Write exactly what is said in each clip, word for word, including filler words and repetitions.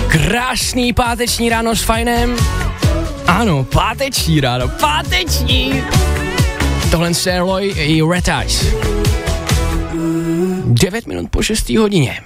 Krásný páteční ráno s Fajnem. Ano, páteční ráno, páteční. Tohle je Roy i Red Eyes. devět minut po šestý hodině.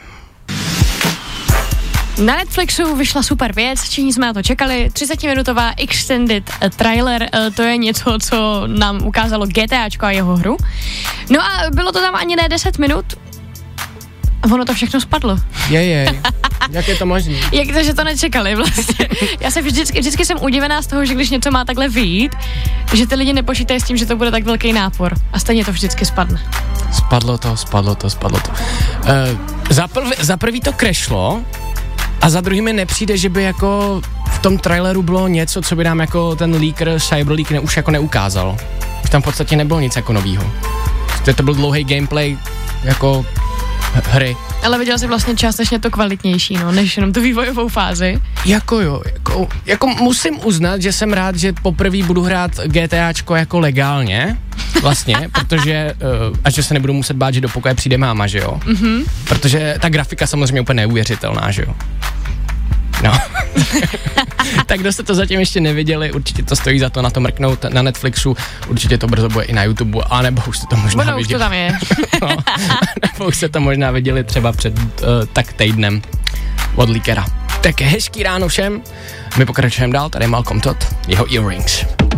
Na Netflixu vyšla super věc, všichni jsme na to čekali, třicetiminutová extended trailer, to je něco, co nám ukázalo GTAčko a jeho hru. No a bylo to tam ani ne deset minut, a ono to všechno spadlo. Je, je. Jak je to možné? Jak to, že to nečekali vlastně. Já se vždycky, vždycky jsem udivená z toho, že když něco má takhle vyjít, že ty lidi nepočítají s tím, že to bude tak velký nápor. A stejně to vždycky spadne. Spadlo to, spadlo to, spadlo to. Uh, za, prv, za prvý to crashlo a za druhý mi nepřijde, že by jako v tom traileru bylo něco, co by nám jako ten leaker, Cyberleak ne, už jako neukázal. Už tam v podstatě nebylo nic jako novýho. To byl dlouhý gameplay jako hry. Ale viděl jsi vlastně částečně to kvalitnější, no, než jenom tu vývojovou fázi. Jako jo, jako, jako musím uznat, že jsem rád, že poprvé budu hrát GTAčko jako legálně, vlastně, protože, uh, a že se nebudu muset bát, že do pokoje přijde máma, že jo? Mm-hmm. Protože ta grafika samozřejmě úplně neuvěřitelná, že jo? No. Tak kdo jste to zatím ještě neviděli, určitě to stojí za to na to mrknout na Netflixu, určitě to brzo bude i na YouTube, anebo už jste to možná Bono, viděli. už to tam je. No, nebo už jste to možná viděli třeba před uh, tak týdnem od Leakera. Tak hezký ráno všem, my pokračujeme dál, tady je Malcolm Todd, jeho Earrings.